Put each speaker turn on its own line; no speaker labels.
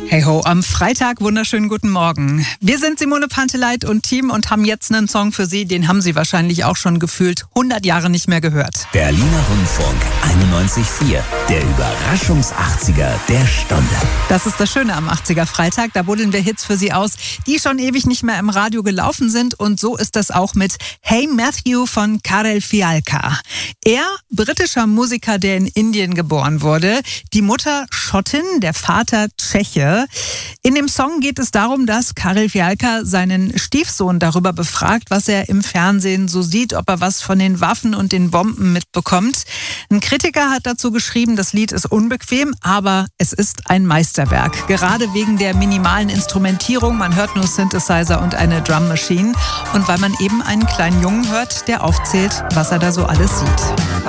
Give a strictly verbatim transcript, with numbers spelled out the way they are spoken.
Hey ho, am Freitag wunderschönen guten Morgen. Wir sind Simone Panteleit und Team und haben jetzt einen Song für Sie, den haben Sie wahrscheinlich auch schon gefühlt hundert Jahre nicht mehr gehört.
Berliner Rundfunk einundneunzig Komma vier, der Überraschungs-achtziger der Stunde.
Das ist das Schöne am achtziger Freitag, da buddeln wir Hits für Sie aus, die schon ewig nicht mehr im Radio gelaufen sind, und so ist das auch mit Hey Matthew von Karel Fialka. Er, britischer Musiker, der in Indien geboren wurde, die Mutter Schottin, der Vater Tscheche. In dem Song geht es darum, dass Karel Fialka seinen Stiefsohn darüber befragt, was er im Fernsehen so sieht, ob er was von den Waffen und den Bomben mitbekommt. Ein Kritiker hat dazu geschrieben, das Lied ist unbequem, aber es ist ein Meisterwerk. Gerade wegen der minimalen Instrumentierung, man hört nur Synthesizer und eine Drum Machine, und weil man eben einen kleinen Jungen hört, der aufzählt, was er da so alles sieht.